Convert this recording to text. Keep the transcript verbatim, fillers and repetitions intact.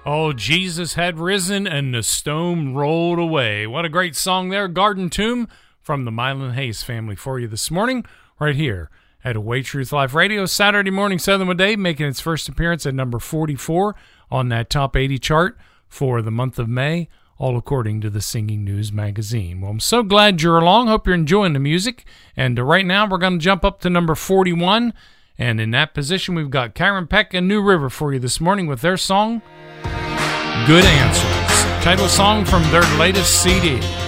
Oh, Jesus had risen and the stone rolled away. What a great song there, Garden Tomb, from the Mylan Hayes family for you this morning, right here at Away Truth Life Radio. Saturday morning, Southern with Dave, making its first appearance at number forty-four on that top eighty chart for the month of May, all according to the Singing News magazine. Well, I'm so glad you're along. Hope you're enjoying the music. And uh, right now, we're going to jump up to number forty-one. And in that position, we've got Karen Peck and New River for you this morning with their song, Good Answers, title song from their latest C D.